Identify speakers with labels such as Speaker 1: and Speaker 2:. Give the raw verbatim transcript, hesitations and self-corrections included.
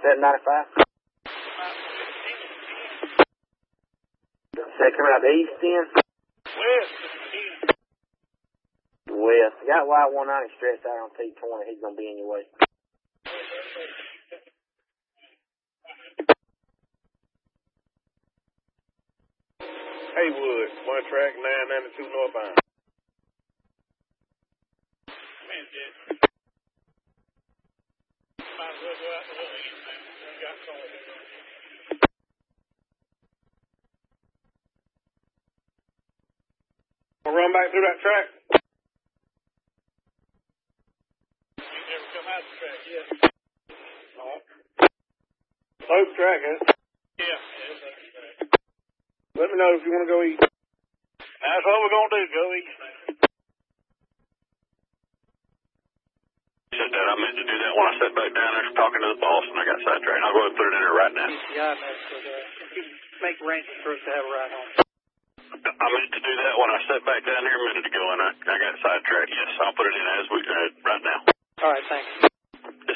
Speaker 1: seven ninety-five. Say coming out the east end?
Speaker 2: West.
Speaker 1: West. You got Y one ninety stretched out on T twenty. He's going to be in your way.
Speaker 2: Haywood, one track, nine ninety-two northbound. We'll run back through that track. You never come out the track yet. No. Slope track, huh? Yeah, yeah, it's like track. Let me know if you want to go east. That's what we're going to do, go east.
Speaker 3: Said that I meant to do that when I sat back down there talking to the boss and I got sidetracked. I'll go ahead and put it in there right now.
Speaker 4: P C I messed with uh, make arrangements for us to have a ride home.
Speaker 3: I meant to do that when I sat back down here a minute ago and I, I got sidetracked. Yes, I'll put it in as we uh, right now.
Speaker 4: All right, thanks.